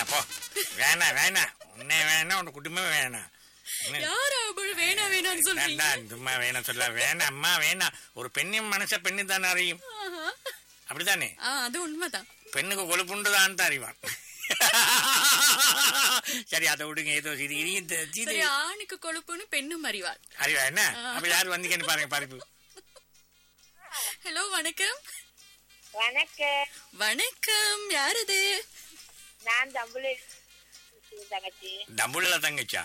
போ. வேணாம் வேணாம், உன்னை வேணாம், உன் குடும்பமே வேணாம். யாரா வேணாம் வேணாம்னு சொல்றீங்க? சும்மா வேணாம் சொல்ல வேணாம் அம்மா வேணாம். ஒரு பெண்ணின் மனச பெண்ணு தானே அறியும், அப்படித்தானே? அது உண்மைதான். பெண்ணுக்கு கொழுப்புண்டுதான் தான் அறிவான். சரி அதை விடுங்க. ஏதோ சரி, ஆணுக்கு கொழுப்புன்னு பெண்ணும் அறிவாள். அறிவா என்ன? அப்ப யாரு வந்தீங்கன்னு பாருங்க பறிப்பு. ஹலோ, வணக்கம். வணக்கம். வணக்கம், யாரது? நான் தம்புல தங்கச்சி. தம்புள்ள தங்கச்சா?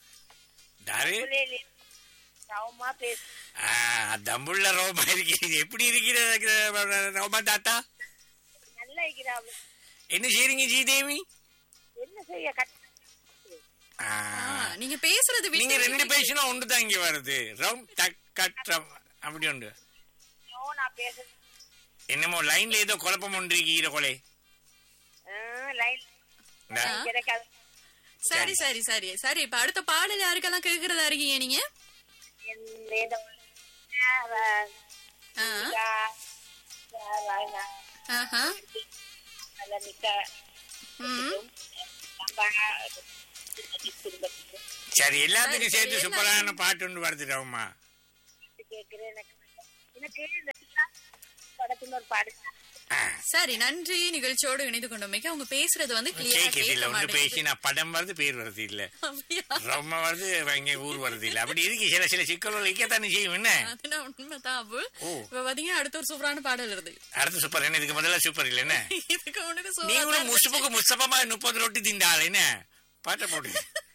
ரவுமா பேசு. தம்புள்ள ரோமா இருக்கிறது. எப்படி இருக்கிற ரோமா தாத்தா? நல்லா இருக்கிறாங்க. என்ன செய்றீங்க ஜீதேவி? என்ன செய்ய நீங்க பேசுறது நீங்க ரெண்டு பேசினா ஒன்று தான் இங்க வருது. ரவுண்ட் தக்கம் அப்படி உண்டு. நான் பேசுறேன். என்னமோ லைன்ல ஏதோ குழப்பம் ஒன்று இருக்கிற கொலை. சரி சரி சரி சரி. இப்ப அடுத்த பாடல் யாருக்கெல்லாம் கேக்குறதா இருக்கீங்க நீங்க? சரி, எல்லாத்துக்கும் சேர்த்து சூப்பரான பாட்டு ஒன்று வருதுடாமா. சரி, நன்றி. நிகழ்ச்சியோடு இணைந்து கொண்டோமைக்கு. அவங்க பேசுறது வந்து பேசி நான் படம் வருது, பேர் வருது இல்ல, ரொம்ப வருது, இங்க ஊர் வருது இல்ல, அப்படி இருக்கு. சில சிக்கல்கள் இருக்கத்தானே செய்யும். என்ன உண்மைதான். இப்ப பாத்தீங்கன்னா அடுத்த ஒரு சூப்பரான பாடல் இருக்கு. அடுத்த சூப்பர் என்ன? இதுக்கு முதல்ல சூப்பர் இல்ல என்ன? இதுக்கு நீங்களும் முசுப்புக்கு முஸ்தபமா 30 ரொட்டி திண்டாள் என்ன பாட்ட போட்டு